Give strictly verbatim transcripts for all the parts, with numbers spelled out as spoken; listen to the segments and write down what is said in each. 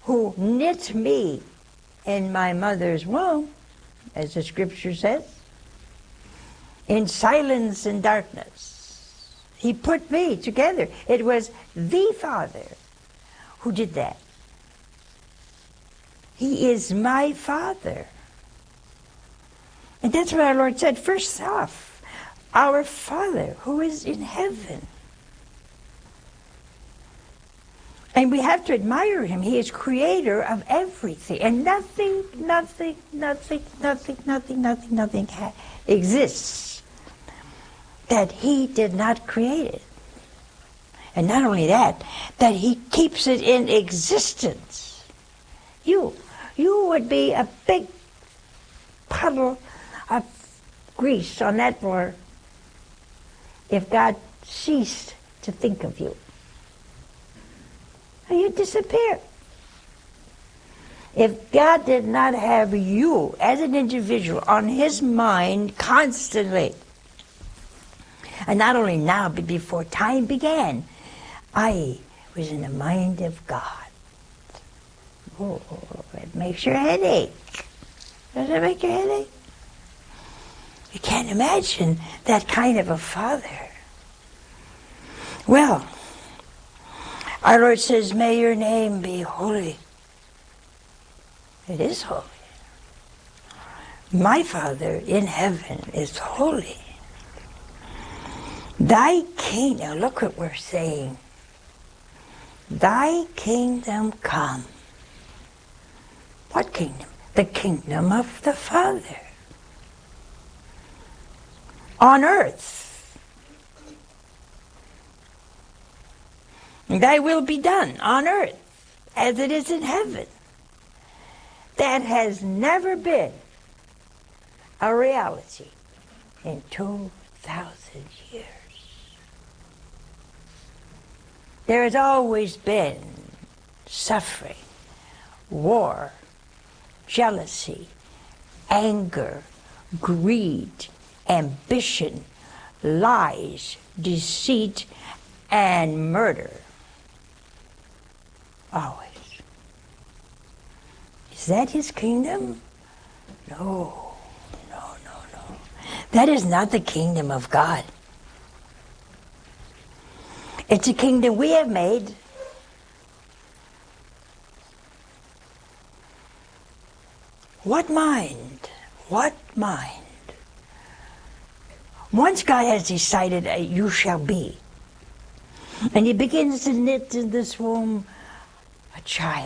who knit me in my mother's womb, as the scripture says, in silence and darkness. He put me together. It was the Father who did that. He is my Father. And that's what our Lord said first off. Our Father who is in heaven. And we have to admire him. He is creator of everything. And nothing, nothing, nothing, nothing, nothing, nothing, nothing ha- exists that he did not create it. And not only that, that he keeps it in existence. You, you would be a big puddle of grease on that floor if God ceased to think of you. You disappear. If God did not have you as an individual on his mind constantly, and not only now, but before time began, I was in the mind of God. Oh, it makes your head ache. Does it make your head ache? You can't imagine that kind of a Father. Well, our Lord says, may your name be holy. It is holy. My Father in heaven is holy. Thy kingdom, look what we're saying. Thy kingdom come. What kingdom? The kingdom of the Father. On earth. Thy will be done on earth as it is in heaven. That has never been a reality in two thousand years. There has always been suffering, war, jealousy, anger, greed, ambition, lies, deceit, and murder. Always. Is that his kingdom? No, no, no, no. That is not the kingdom of God. It's a kingdom we have made. What mind? What mind? Once God has decided, uh, you shall be, and he begins to knit in this womb a child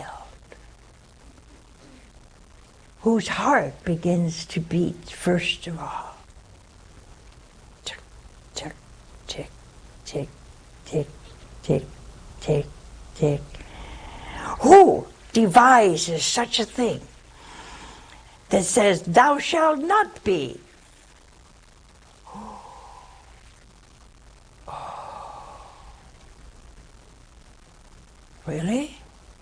whose heart begins to beat first of all. Tick, tick, tick, tick, tick, tick, tick, tick. Who devises such a thing that says, thou shalt not be? Really?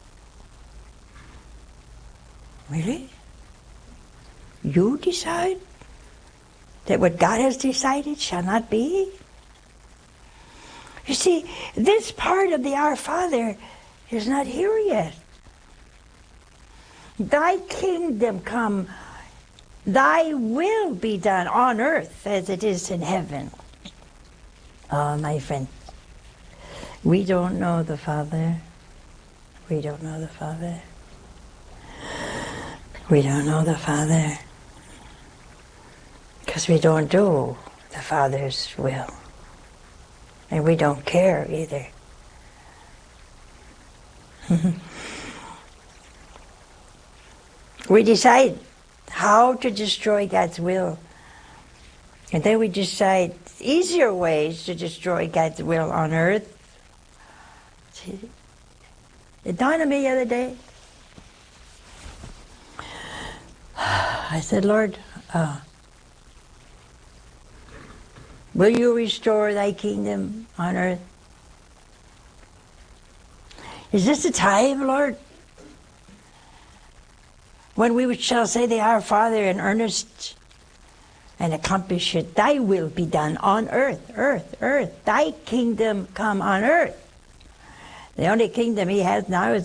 Really? You decide that what God has decided shall not be? You see, this part of the Our Father is not here yet. Thy kingdom come, thy will be done on earth as it is in heaven. Oh, my friend, we don't know the Father. We don't know the Father. We don't know the Father because we don't do the Father's will. And we don't care either. We decide how to destroy God's will. And then we decide easier ways to destroy God's will on earth. See? It dawned on me the other day. I said, Lord, uh, will you restore thy kingdom on earth? Is this the time, Lord, when we shall say the Our Father in earnest and accomplish it? Thy will be done on earth, earth, earth. Thy kingdom come on earth. The only kingdom he has now is